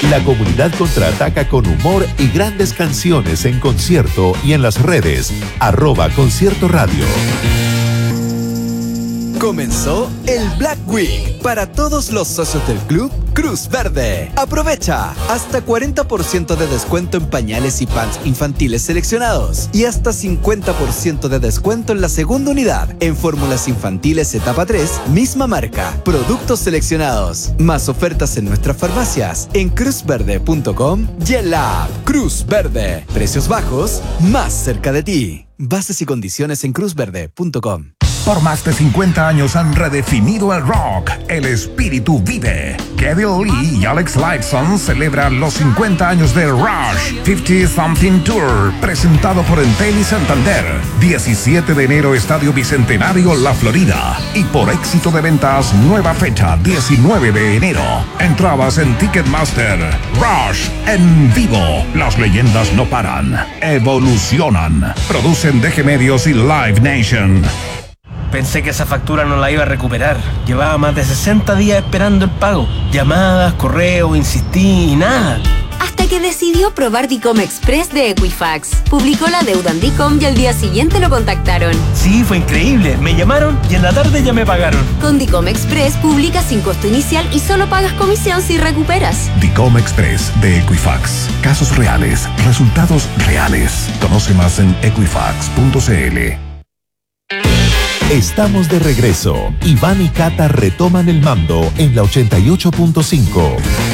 La comunidad contraataca con humor y grandes canciones en concierto y en las redes @concierto radio. Comenzó el Black Week para todos los socios del club Cruz Verde. Aprovecha hasta 40% de descuento en pañales y pants infantiles seleccionados y hasta 50% de descuento en la segunda unidad en fórmulas infantiles etapa 3, misma marca, productos seleccionados. Más ofertas en nuestras farmacias en cruzverde.com y en la app Cruz Verde. Precios bajos, más cerca de ti. Bases y condiciones en cruzverde.com. Por más de 50 años han redefinido el rock. El espíritu vive. Kevin Lee y Alex Lifeson celebran los 50 años de Rush 50 Something Tour, presentado por Entel y Santander. 17 de enero, Estadio Bicentenario, La Florida. Y por éxito de ventas, nueva fecha, 19 de enero. Entradas en Ticketmaster. Rush en vivo. Las leyendas no paran. Evolucionan. Producen DG Medios y Live Nation. Pensé que esa factura no la iba a recuperar. Llevaba más de 60 días esperando el pago. Llamadas, correos, insistí y nada. Hasta que decidió probar Dicom Express de Equifax. Publicó la deuda en Dicom y al día siguiente lo contactaron. Sí, fue increíble. Me llamaron y en la tarde ya me pagaron. Con Dicom Express publicas sin costo inicial y solo pagas comisión si recuperas. Dicom Express de Equifax. Casos reales, resultados reales. Conoce más en equifax.cl. Estamos de regreso. Iván y Cata retoman el mando en la 88.5.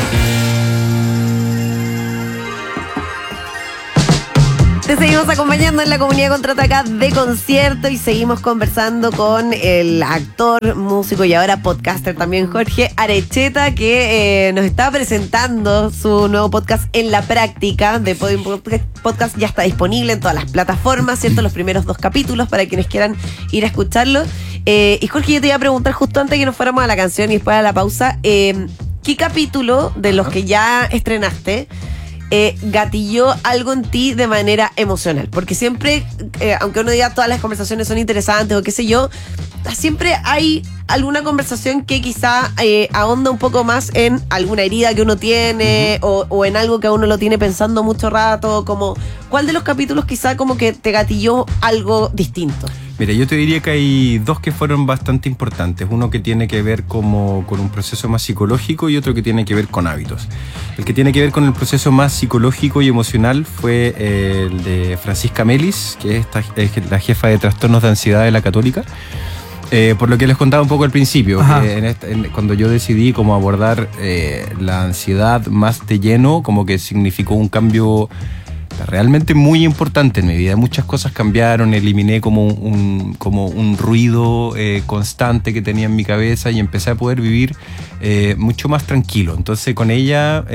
Te seguimos acompañando en la comunidad Contraataca de concierto y seguimos conversando con el actor, músico y ahora podcaster también, Jorge Arecheta, que nos está presentando su nuevo podcast En la Práctica de Podium Podcast. Ya está disponible en todas las plataformas, ¿cierto? Los primeros 2 capítulos para quienes quieran ir a escucharlo. Y Jorge, yo te iba a preguntar justo antes que nos fuéramos a la canción y después a la pausa, ¿qué capítulo de los que ya estrenaste gatilló algo en ti de manera emocional? Porque siempre, aunque uno diga todas las conversaciones son interesantes o qué sé yo, siempre hay alguna conversación que quizá ahonda un poco más en alguna herida que uno tiene o en algo que a uno lo tiene pensando mucho rato. Como, ¿cuál de los capítulos quizá como que te gatilló algo distinto? Mira, yo te diría que hay 2 que fueron bastante importantes. Uno que tiene que ver como con un proceso más psicológico y otro que tiene que ver con hábitos. El que tiene que ver con el proceso más psicológico y emocional fue el de Francisca Melis, que es la jefa de trastornos de ansiedad de la Católica. Por lo que les contaba un poco al principio, que cuando yo decidí cómo abordar la ansiedad más de lleno, como que significó un cambio realmente muy importante en mi vida. Muchas cosas cambiaron, eliminé como un ruido constante que tenía en mi cabeza y empecé a poder vivir mucho más tranquilo. Entonces con ella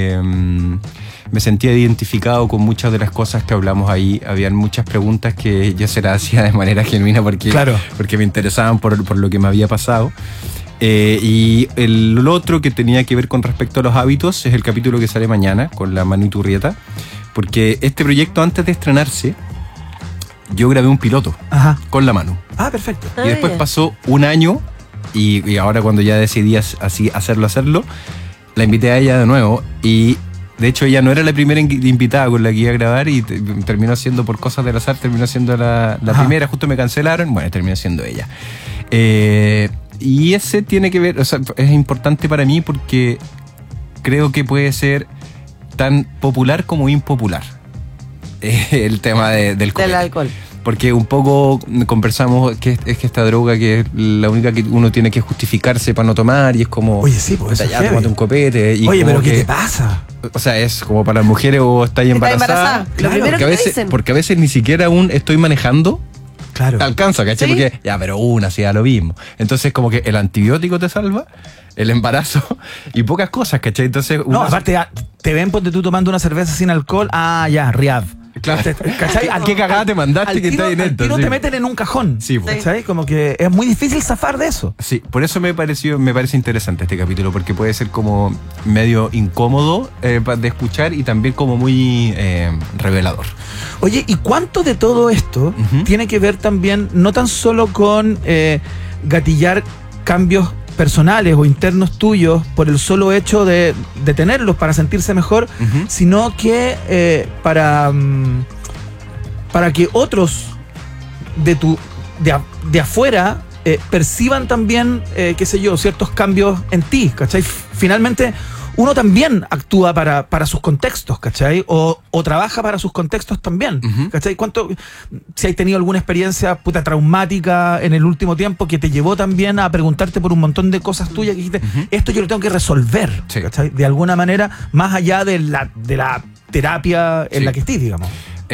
me sentía identificado con muchas de las cosas que hablamos ahí. Habían muchas preguntas que yo se las hacía de manera genuina porque me interesaban por lo que me había pasado. Y el otro que tenía que ver con respecto a los hábitos es el capítulo que sale mañana con la Manu Iturrieta, porque este proyecto, antes de estrenarse, yo grabé un piloto con la Manu. Ah, perfecto. Y después pasó un año y ahora cuando ya decidí así hacerlo, la invité a ella de nuevo y de hecho ella no era la primera invitada con la que iba a grabar y terminó siendo, por cosas del azar, terminó siendo la primera. Justo me cancelaron, bueno, terminó siendo ella. Y ese tiene que ver, o sea, es importante para mí porque creo que puede ser tan popular como impopular el tema del alcohol. Porque un poco conversamos que es que esta droga que es la única que uno tiene que justificarse para no tomar y es como... Oye, sí, pues ya tómate un copete. Y oye, pero ¿qué te pasa? O sea, es como para las mujeres o estáis embarazada. Lo primero que te dicen. Porque a veces ni siquiera aún estoy manejando. Claro. Alcanza, ¿cachai? ¿Sí? Porque ya, pero una sí da lo mismo. Entonces como que el antibiótico te salva, el embarazo y pocas cosas, ¿cachai? Entonces no, aparte te ven porque tú tomando una cerveza sin alcohol, ya, Riad. Claro. ¿Cachai? ¿A qué cagada te mandaste que está en esto? Al tiro te meten en un cajón. Sí, pues. ¿Cachai? Como que es muy difícil zafar de eso. Sí, por eso me parece interesante este capítulo, porque puede ser como medio incómodo de escuchar y también como muy revelador. Oye, ¿y cuánto de todo esto tiene que ver también, no tan solo con gatillar cambios personales o internos tuyos por el solo hecho de tenerlos para sentirse mejor, sino que para que otros de afuera perciban también, qué sé yo, ciertos cambios en ti, ¿cachai? Finalmente, uno también actúa para sus contextos, ¿cachai? O trabaja para sus contextos también, ¿cachai? Si has tenido alguna experiencia traumática en el último tiempo que te llevó también a preguntarte por un montón de cosas tuyas que dijiste, esto yo lo tengo que resolver, ¿cachai? De alguna manera, más allá de la terapia en la que estés, digamos.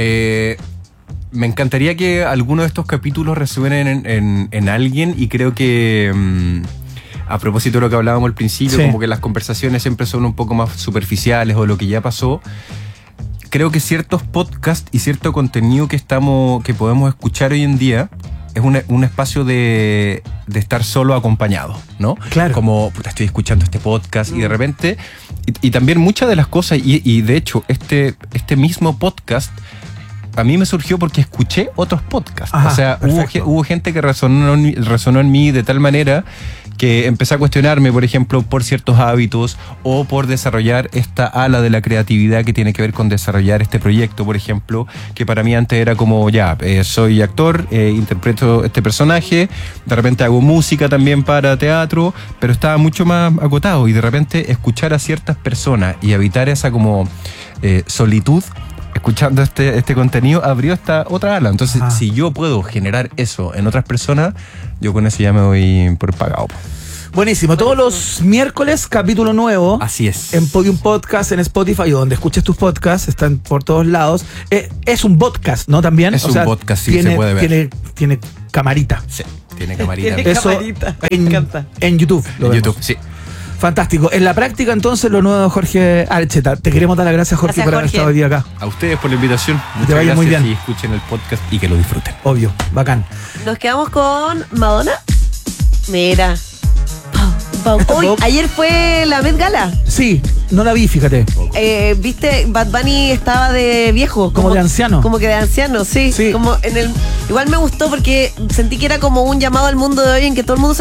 Me encantaría que alguno de estos capítulos resuenen en alguien, y creo que... a propósito de lo que hablábamos al principio, como que las conversaciones siempre son un poco más superficiales o lo que ya pasó. Creo que ciertos podcasts y cierto contenido que podemos escuchar hoy en día es un espacio de estar solo acompañado, ¿no? Claro. Como, estoy escuchando este podcast y de repente... Y también muchas de las cosas, y de hecho, este mismo podcast... A mí me surgió porque escuché otros podcasts. Ajá, o sea, hubo gente que resonó en mí de tal manera que empecé a cuestionarme, por ejemplo, por ciertos hábitos o por desarrollar esta ala de la creatividad que tiene que ver con desarrollar este proyecto, por ejemplo, que para mí antes era como, soy actor, interpreto este personaje, de repente hago música también para teatro, pero estaba mucho más acotado, y de repente escuchar a ciertas personas y habitar esa como solitud, escuchando este contenido, abrió esta otra ala. Entonces, si yo puedo generar eso en otras personas, yo con eso ya me doy por pagado. Buenísimo. Todos los miércoles, capítulo nuevo. Así es. En Podium Podcast, en Spotify, o donde escuches tus podcasts, están por todos lados. Es un podcast, ¿no? También. Es un podcast, sí, se puede ver. Tiene camarita. Sí, tiene camarita. Eso camarita, me encanta. En YouTube. En YouTube, sí. Fantástico. En la práctica, entonces, lo nuevo de Jorge Arecheta. Te queremos dar las gracias, Jorge, Gracias, por haber Jorge. estado hoy día acá. A ustedes por la invitación. Te vaya muy bien. Y escuchen el podcast y que lo disfruten. Obvio. Bacán. Nos quedamos con Madonna. Mira. Uy, ayer fue la Met Gala. Sí, no la vi, fíjate. ¿Viste? Bad Bunny estaba de viejo. Como de anciano. Como que de anciano, sí. Sí. Igual me gustó porque sentí que era como un llamado al mundo de hoy en que todo el mundo se